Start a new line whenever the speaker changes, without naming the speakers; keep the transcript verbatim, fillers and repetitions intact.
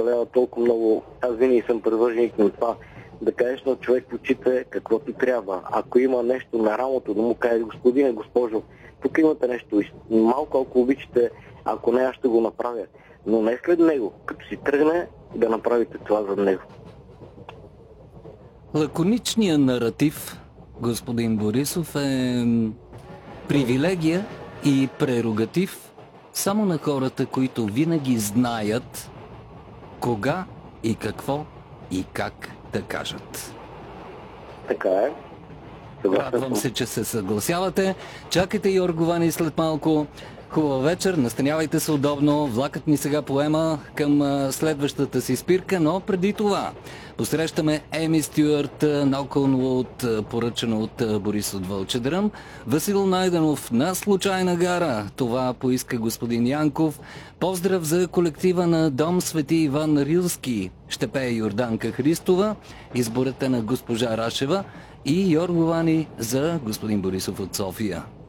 представлява толкова много. Аз винаги съм привърженик на това да кажеш на човек в очите какво ти трябва. Ако има нещо на рамото, да му кажеш: господине, госпожо, тук имате нещо. Малко, ако обичате, ако не, аз ще го направя. Но не след него. Като си тръгне, да направите това за него.
Лаконичният наратив, господин Борисов, е привилегия и прерогатив само на хората, които винаги знаят кога и какво и как да кажат.
Така е.
Радвам се, че се съгласявате. Чакайте Йорговани след малко. Хубава вечер, настанявайте се удобно. Влакът ни сега поема към следващата си спирка, но преди това посрещаме Еми Стюарт, наоколно от поръчано от Борис от Вълчедръм. Васил Найденов на Случайна гара. Това поиска господин Янков. Поздрав за колектива на Дом Свети Иван Рилски. Ще пее Йорданка Христова. Изборът е на госпожа Рашева. И Йорговани за господин Борисов от София.